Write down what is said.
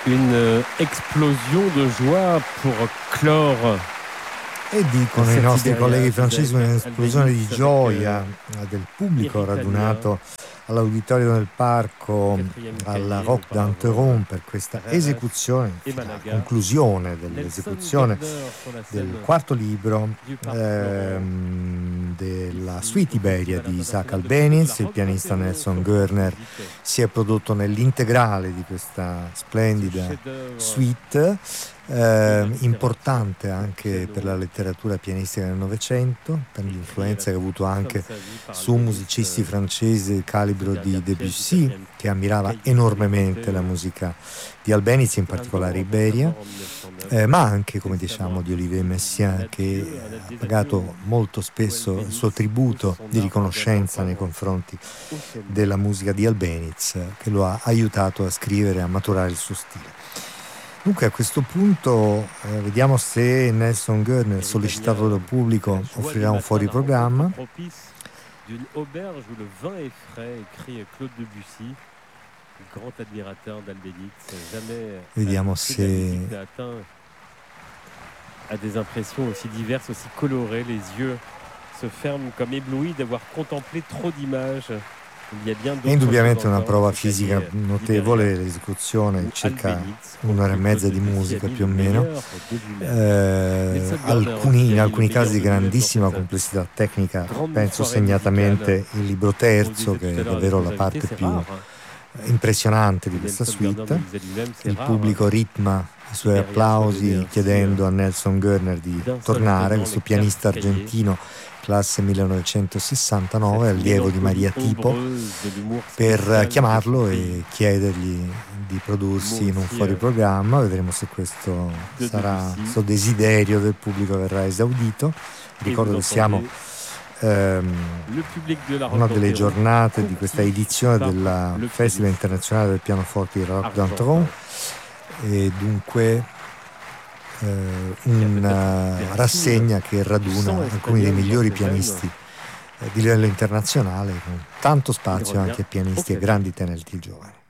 Une explosion de joie pour clore. E dicono i nostri colleghi francesi un'esplosione di gioia del pubblico radunato all'Auditorio del Parco alla Roque d'Anteron per questa esecuzione, la conclusione dell'esecuzione del quarto libro della Suite Iberia di Isaac Albéniz. Il pianista Nelson Görner si è prodotto nell'integrale di questa splendida suite, importante anche per la letteratura pianistica del Novecento, per l'influenza che ha avuto anche su musicisti francesi del calibro di Debussy, che ammirava enormemente la musica di Albéniz, in particolare Iberia, ma anche, come diciamo, di Olivier Messiaen, che ha pagato molto spesso il suo tributo di riconoscenza nei confronti della musica di Albéniz, che lo ha aiutato a scrivere e a maturare il suo stile. Dunque a questo punto vediamo se Nelson Görner, sollecitato dal pubblico, offrirà un fuoriprogramma. D'une auberge où le vin est frais, écrit Claude Debussy, grand admirateur d'Albéniz. Jamais vediamo se a atteint à des impressions aussi diverses, aussi colorées. Les yeux se ferment comme éblouis d'avoir contemplé trop d'images. È indubbiamente una prova fisica notevole, l'esecuzione, circa un'ora e mezza di musica più o meno, in alcuni casi di grandissima complessità tecnica. Penso segnatamente il libro terzo, che è davvero la parte più impressionante di questa suite. Il pubblico ritma i suoi applausi chiedendo a Nelson Görner di tornare, questo pianista argentino classe 1969, allievo di Maria Tipo, per chiamarlo e chiedergli di prodursi in un fuoriprogramma. Vedremo se questo desiderio del pubblico verrà esaudito. Ricordo che siamo una delle giornate di questa edizione del Festival Internazionale del Pianoforte di Roque d'Anteron, e dunque una rassegna che raduna alcuni dei migliori pianisti di livello internazionale, con tanto spazio anche a pianisti e grandi tenenti giovani.